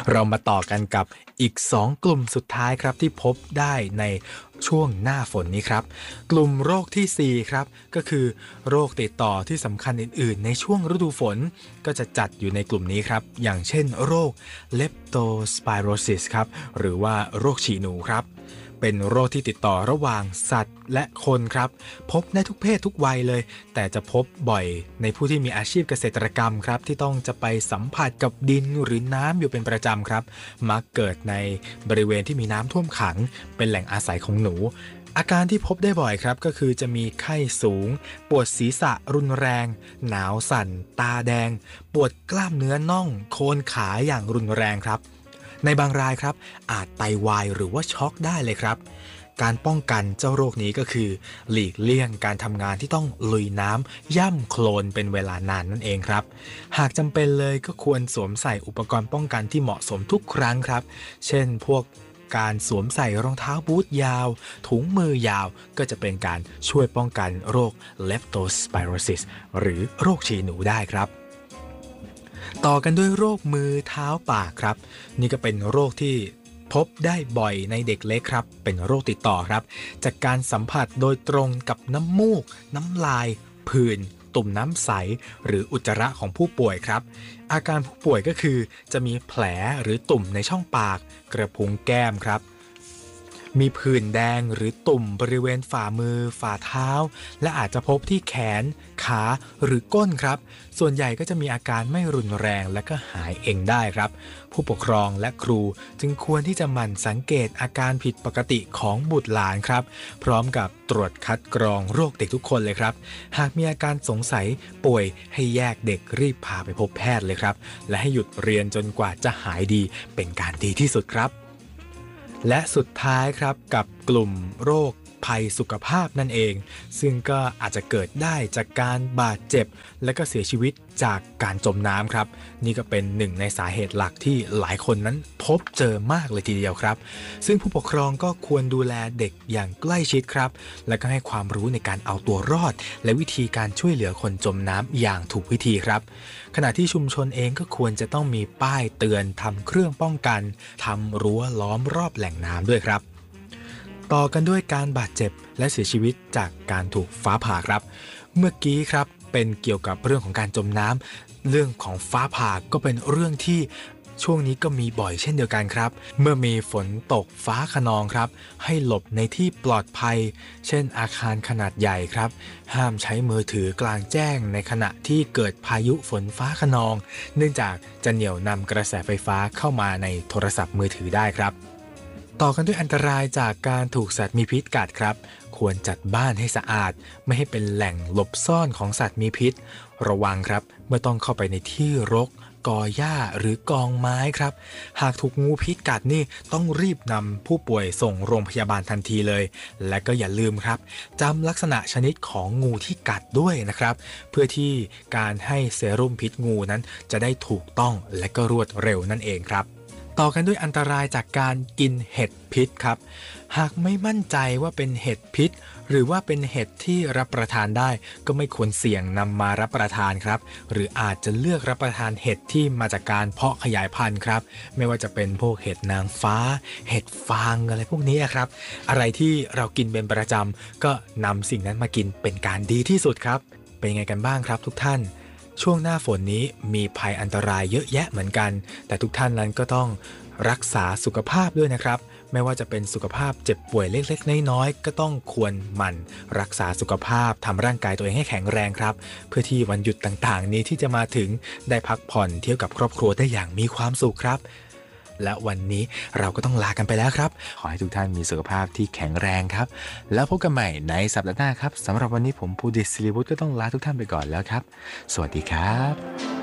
เรามาต่อกันกับอีก2กลุ่มสุดท้ายครับที่พบได้ในช่วงหน้าฝนนี้ครับกลุ่มโรคที่4ครับก็คือโรคติดต่อที่สำคัญอื่นๆในช่วงฤดูฝนก็จะจัดอยู่ในกลุ่มนี้ครับอย่างเช่นโรค Leptospirosis ครับหรือว่าโรคฉี่หนูครับเป็นโรคที่ติดต่อระหว่างสัตว์และคนครับพบได้ทุกเพศทุกวัยเลยแต่จะพบบ่อยในผู้ที่มีอาชีพเกษตรกรรมครับที่ต้องจะไปสัมผัสกับดินหรือน้ำอยู่เป็นประจำครับมักเกิดในบริเวณที่มีน้ำท่วมขังเป็นแหล่งอาศัยของหนูอาการที่พบได้บ่อยครับก็คือจะมีไข้สูงปวดศีรษะรุนแรงหนาวสั่นตาแดงปวดกล้ามเนื้อน่องโคนขาอย่างรุนแรงครับในบางรายครับอาจไตวายหรือว่าช็อกได้เลยครับการป้องกันเจ้าโรคนี้ก็คือหลีกเลี่ยงการทำงานที่ต้องลุยน้ำย่ำโคลนเป็นเวลานานนั่นเองครับหากจำเป็นเลยก็ควรสวมใส่อุปกรณ์ป้องกันที่เหมาะสมทุกครั้งครับเช่นพวกการสวมใส่รองเท้าบูทยาวถุงมือยาวก็จะเป็นการช่วยป้องกันโรค Leptospirosis หรือโรคฉี่หนูได้ครับต่อกันด้วยโรคมือเท้าปากครับนี่ก็เป็นโรคที่พบได้บ่อยในเด็กเล็กครับเป็นโรคติดต่อครับจากการสัมผัสโดยตรงกับน้ำมูกน้ำลายผื่นตุ่มน้ำใสหรืออุจจาระของผู้ป่วยครับอาการผู้ป่วยก็คือจะมีแผลหรือตุ่มในช่องปากกระพุ้งแก้มครับมีผื่นแดงหรือตุ่มบริเวณฝ่ามือฝ่าเท้าและอาจจะพบที่แขนขาหรือก้นครับส่วนใหญ่ก็จะมีอาการไม่รุนแรงและก็หายเองได้ครับผู้ปกครองและครูจึงควรที่จะหมั่นสังเกตอาการผิดปกติของบุตรหลานครับพร้อมกับตรวจคัดกรองโรคเด็กทุกคนเลยครับหากมีอาการสงสัยป่วยให้แยกเด็กรีบพาไปพบแพทย์เลยครับและให้หยุดเรียนจนกว่าจะหายดีเป็นการดีที่สุดครับและสุดท้ายครับกับกลุ่มโรคภัยสุขภาพนั่นเองซึ่งก็อาจจะเกิดได้จากการบาดเจ็บและก็เสียชีวิตจากการจมน้ำครับนี่ก็เป็นหนึ่งในสาเหตุหลักที่หลายคนนั้นพบเจอมากเลยทีเดียวครับซึ่งผู้ปกครองก็ควรดูแลเด็กอย่างใกล้ชิดครับและก็ให้ความรู้ในการเอาตัวรอดและวิธีการช่วยเหลือคนจมน้ำอย่างถูกวิธีครับขณะที่ชุมชนเองก็ควรจะต้องมีป้ายเตือนทำเครื่องป้องกันทำรั้วล้อมรอบแหล่งน้ำด้วยครับต่อกันด้วยการบาดเจ็บและเสียชีวิตจากการถูกฟ้าผ่าครับเมื่อกี้ครับเป็นเกี่ยวกับเรื่องของการจมน้ำเรื่องของฟ้าผ่าก็เป็นเรื่องที่ช่วงนี้ก็มีบ่อยเช่นเดียวกันครับเมื่อมีฝนตกฟ้าคะนองครับให้หลบในที่ปลอดภัยเช่นอาคารขนาดใหญ่ครับห้ามใช้มือถือกลางแจ้งในขณะที่เกิดพายุฝนฟ้าคะนองเนื่องจากจะเหนี่ยวนำกระแสไฟฟ้าเข้ามาในโทรศัพท์มือถือได้ครับต่อกันด้วยอันตรายจากการถูกสัตว์มีพิษกัดครับควรจัดบ้านให้สะอาดไม่ให้เป็นแหล่งหลบซ่อนของสัตว์มีพิษระวังครับเมื่อต้องเข้าไปในที่รกกอหญ้าหรือกองไม้ครับหากถูกงูพิษกัดนี่ต้องรีบนำผู้ป่วยส่งโรงพยาบาลทันทีเลยและก็อย่าลืมครับจำลักษณะชนิดของงูที่กัดด้วยนะครับเพื่อที่การให้เซรุ่มพิษงูนั้นจะได้ถูกต้องและก็รวดเร็วนั่นเองครับต่อกันด้วยอันตรายจากการกินเห็ดพิษครับหากไม่มั่นใจว่าเป็นเห็ดพิษหรือว่าเป็นเห็ดที่รับประทานได้ก็ไม่ควรเสี่ยงนำมารับประทานครับหรืออาจจะเลือกรับประทานเห็ดที่มาจากการเพาะขยายพันธุ์ครับไม่ว่าจะเป็นพวกเห็ดนางฟ้าเห็ดฟางอะไรพวกนี้ครับอะไรที่เรากินเป็นประจำก็นำสิ่งนั้นมากินเป็นการดีที่สุดครับเป็นไงกันบ้างครับทุกท่านช่วงหน้าฝนนี้มีภัยอันตรายเยอะแยะเหมือนกันแต่ทุกท่านนั้นก็ต้องรักษาสุขภาพด้วยนะครับไม่ว่าจะเป็นสุขภาพเจ็บป่วยเล็กๆน้อยๆก็ต้องควรหมั่นรักษาสุขภาพทำร่างกายตัวเองให้แข็งแรงครับเพื่อที่วันหยุดต่างๆนี้ที่จะมาถึงได้พักผ่อนเที่ยวกับครอบครัวได้อย่างมีความสุขครับและวันนี้เราก็ต้องลากันไปแล้วครับขอให้ทุกท่านมีสุขภาพที่แข็งแรงครับแล้วพบกันใหม่ในสัปดาห์หน้าครับสำหรับวันนี้ผมภูดิษฐ์ศิริวุฒิก็ต้องลาทุกท่านไปก่อนแล้วครับสวัสดีครับ